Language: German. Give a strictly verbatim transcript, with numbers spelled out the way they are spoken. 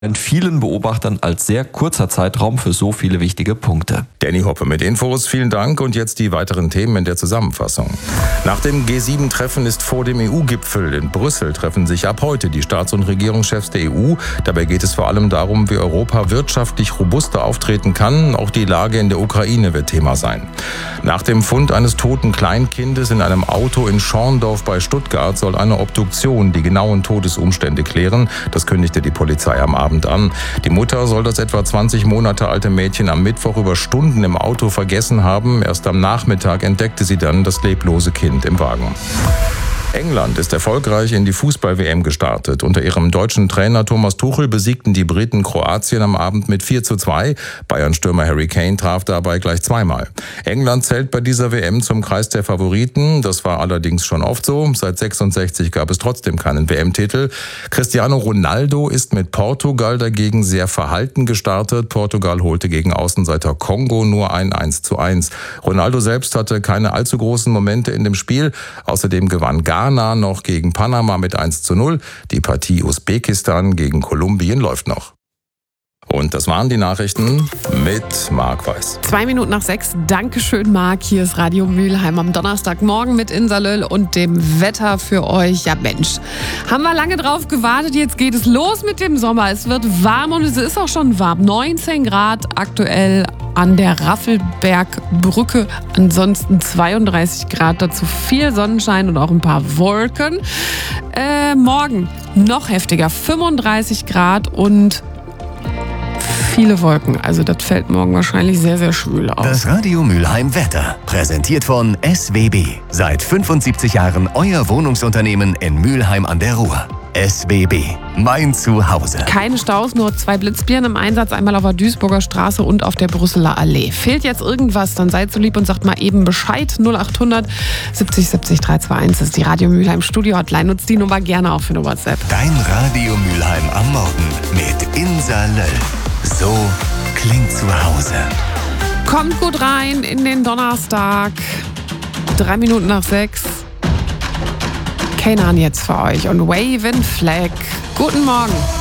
in vielen Beobachtern als sehr kurzer Zeitraum für so viele wichtige Punkte. Danny Hoppe mit Infos, vielen Dank und jetzt die weiteren Themen in der Zusammenfassung. Nach dem G sieben Treffen ist vor dem E U-Gipfel in Brüssel treffen sich ab heute die Staats- und Regierungschefs der E U. Dabei geht es vor allem darum, wie Europa wirtschaftlich robuster auftreten kann. Auch die Lage in der Ukraine wird Thema sein. Nach dem Fund eines toten Kleinkindes in einem Auto in Schorndorf bei Stuttgart soll eine Obduktion die genauen Todesumstände klären. Das kündigte die Polizei am Abend an. Die Mutter soll das etwa zwanzig Monate alte Mädchen am Mittwoch über Stunden im Auto vergessen haben. Erst am Nachmittag entdeckte sie dann das leblose Kind im Wagen. England ist erfolgreich in die Fußball-W M gestartet. Unter ihrem deutschen Trainer Thomas Tuchel besiegten die Briten Kroatien am Abend mit vier zu zwei. Bayern-Stürmer Harry Kane traf dabei gleich zweimal. England zählt bei dieser W M zum Kreis der Favoriten. Das war allerdings schon oft so. Seit sechsundsechzig gab es trotzdem keinen W M-Titel. Cristiano Ronaldo ist mit Portugal dagegen sehr verhalten gestartet. Portugal holte gegen Außenseiter Kongo nur ein eins zu eins. Ronaldo selbst hatte keine allzu großen Momente in dem Spiel. Außerdem gewann Ghana noch gegen Panama mit eins zu null. Die Partie Usbekistan gegen Kolumbien läuft noch. Und das waren die Nachrichten mit Marc Weiß. Zwei Minuten nach sechs. Dankeschön, Marc. Hier ist Radio Mülheim am Donnerstagmorgen mit Insa Löll und dem Wetter für euch. Ja Mensch, haben wir lange drauf gewartet. Jetzt geht es los mit dem Sommer. Es wird warm und es ist auch schon warm. neunzehn Grad aktuell an der Raffelbergbrücke. Ansonsten zweiunddreißig Grad, dazu viel Sonnenschein und auch ein paar Wolken. Äh, morgen noch heftiger, fünfunddreißig Grad und viele Wolken. Also das fällt morgen wahrscheinlich sehr, sehr schwül aus. Das Radio Mülheim Wetter, präsentiert von S W B. Seit fünfundsiebzig Jahren euer Wohnungsunternehmen in Mülheim an der Ruhr. S W B, mein Zuhause. Keine Staus, nur zwei Blitzbirnen im Einsatz, einmal auf der Duisburger Straße und auf der Brüsseler Allee. Fehlt jetzt irgendwas, dann seid so lieb und sagt mal eben Bescheid. null achthundert siebzig siebzig dreihunderteinundzwanzig, das ist die Radio Mülheim Studio Hotline. Nutzt die Nummer gerne auch für eine WhatsApp. Dein Radio Mülheim am Morgen mit Insa Löll. So klingt Zuhause. Kommt gut rein in den Donnerstag. Drei Minuten nach sechs. Kanan jetzt für euch und Waving Flag. Guten Morgen.